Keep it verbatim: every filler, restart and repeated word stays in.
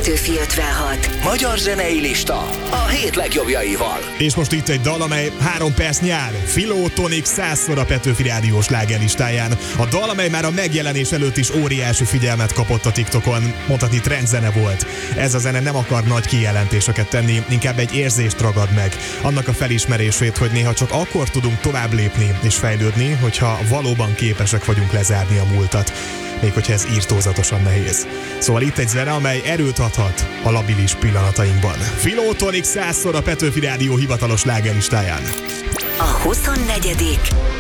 Petőfi ötvenhat. Magyar zenei lista a hét legjobbjaival. És most itt egy dal, amely három perc nyár. Philo Tonic százszor a Petőfi rádiós slágerlistáján. A dal, amely már a megjelenés előtt is óriási figyelmet kapott a TikTokon. Mondhatni trendzene volt. Ez a zene nem akar nagy kijelentéseket tenni, inkább egy érzést ragad meg. Annak a felismerését, hogy néha csak akkor tudunk tovább lépni és fejlődni, hogyha valóban képesek vagyunk lezárni a múltat. Még hogyha ez írtózatosan nehéz. Szóval itt egy zene, amely erőt adhat a labilis pillanatainkban. Philo Tonic százszor a Petőfi rádió hivatalos slágerlistáján. A huszonnegyedik